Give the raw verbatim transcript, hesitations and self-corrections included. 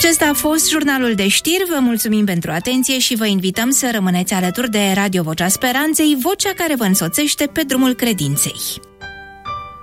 Acesta a fost jurnalul de știri. Vă mulțumim pentru atenție și vă invităm să rămâneți alături de Radio Vocea Speranței, vocea care vă însoțește pe drumul credinței.